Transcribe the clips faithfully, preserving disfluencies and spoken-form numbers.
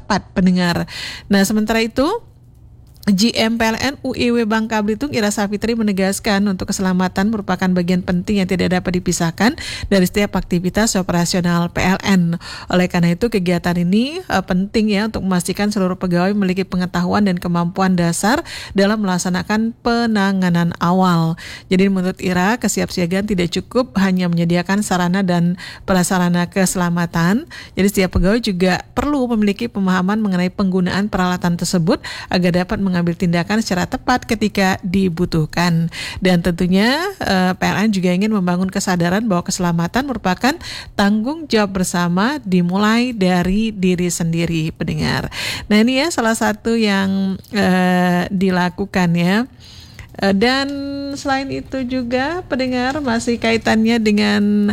tepat pendengar. Nah sementara itu G M P L N U I W Bangka Belitung Ira Safitri menegaskan untuk keselamatan merupakan bagian penting yang tidak dapat dipisahkan dari setiap aktivitas operasional P L N. Oleh karena itu kegiatan ini uh, penting ya untuk memastikan seluruh pegawai memiliki pengetahuan dan kemampuan dasar dalam melaksanakan penanganan awal. Jadi menurut Ira kesiapsiagaan tidak cukup hanya menyediakan sarana dan prasarana keselamatan. Jadi setiap pegawai juga perlu memiliki pemahaman mengenai penggunaan peralatan tersebut agar dapat mengambil tindakan secara tepat ketika dibutuhkan. Dan tentunya eh, P L N juga ingin membangun kesadaran bahwa keselamatan merupakan tanggung jawab bersama dimulai dari diri sendiri pendengar. Nah ini ya salah satu yang eh, dilakukan ya. Dan selain itu juga pendengar masih kaitannya dengan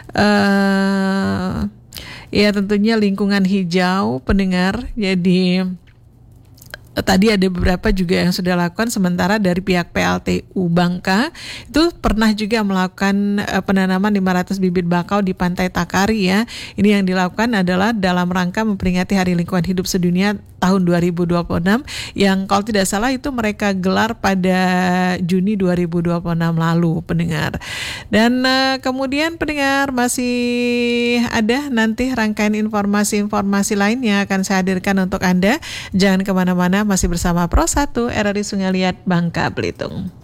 uh, ya tentunya lingkungan hijau pendengar. Jadi tadi ada beberapa juga yang sudah lakukan, sementara dari pihak P L T U Bangka itu pernah juga melakukan uh, penanaman lima ratus bibit bakau di Pantai Takari ya. Ini yang dilakukan adalah dalam rangka memperingati Hari Lingkungan Hidup Sedunia tahun dua ribu dua puluh enam yang kalau tidak salah itu mereka gelar pada Juni dua ribu dua puluh enam lalu pendengar. Dan uh, kemudian pendengar masih ada nanti rangkaian informasi-informasi lain yang akan saya hadirkan untuk Anda. Jangan kemana-mana, masih bersama Pro satu R R I Sungai Liat Bangka Belitung.